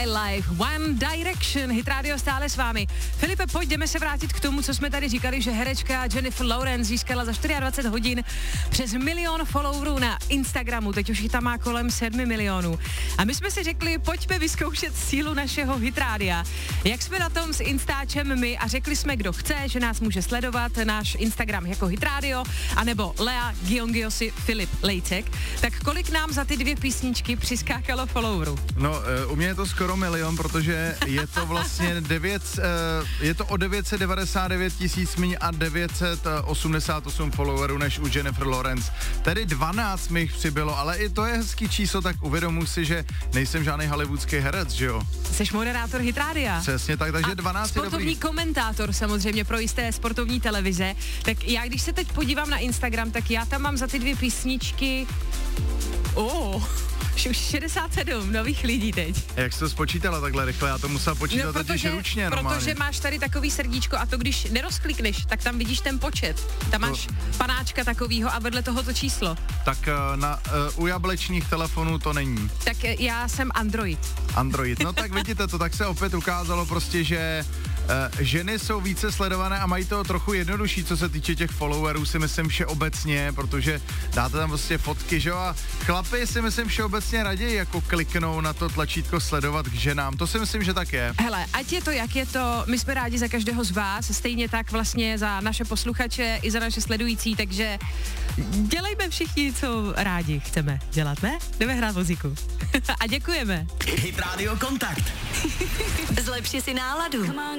My Life, One Direction, Hit Radio stále s vámi. Filipe, pojďme se vrátit k tomu, co jsme tady říkali, že herečka Jennifer Lawrence získala za 24 hodin přes 1 milion followerů na Instagramu, teď už ji tam má kolem 7 milionů. A my jsme si řekli, pojďme vyzkoušet sílu našeho Hit Rádia. Jak jsme na tom s Instačem my a řekli jsme, kdo chce, že nás může sledovat, náš Instagram jako Hit Radio, anebo Lea Giongiosi Filip Lejcek, tak kolik nám za ty 2 písničky přiskákalo followerů? No, u mě je to skoro 1 milion, protože je to vlastně je to o 999 tisíc míň a 988 followerů než u Jennifer Lawrence. Tedy 12 mi jich přibylo, ale i to je hezký číslo, tak uvědomuji si, že nejsem žádný hollywoodský herec, že jo? Jseš moderátor Hit Rádia. Přesně tak, takže 12 je dobrý. Sportovní komentátor samozřejmě pro jisté sportovní televize. Tak já, když se teď podívám na Instagram, tak já tam mám za ty 2 písničky už 67 nových lidí teď. Jak jsi to spočítala takhle rychle? Já to musela počítat totiž ručně normálně. Protože máš tady takový srdíčko a to když nerozklikneš, tak tam vidíš ten počet. Tam máš panáčka takovýho a vedle toho to číslo. Tak u jablečných telefonů to není. Tak já jsem Android. No tak vidíte to, tak se opět ukázalo prostě, že ženy jsou více sledované a mají to trochu jednodušší, co se týče těch followerů, si myslím všeobecně, protože dáte tam prostě fotky, že jo, a chlapi si myslím všeobecně raději jako kliknou na to tlačítko sledovat k ženám, to si myslím, že tak je. Hele, ať je to, jak je to, my jsme rádi za každého z vás, stejně tak vlastně za naše posluchače i za naše sledující, takže dělejme všichni, co rádi chceme dělat, ne? Jdeme hrát muziku. A děkujeme. Hit Radio Kontakt. Zlepši si náladu.